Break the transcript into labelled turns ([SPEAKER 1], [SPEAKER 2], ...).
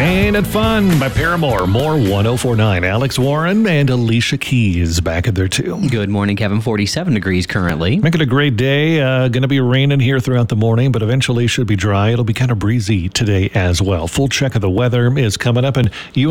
[SPEAKER 1] Ain't It Fun by Paramore. More 104.9. Alex Warren and Alicia Keys back at there too.
[SPEAKER 2] Good morning, Kevin. 47 degrees currently.
[SPEAKER 1] Make it a great day. Going to be raining here throughout the morning, but eventually should be dry. It'll be kind of breezy today as well. Full check of the weather is coming up, and you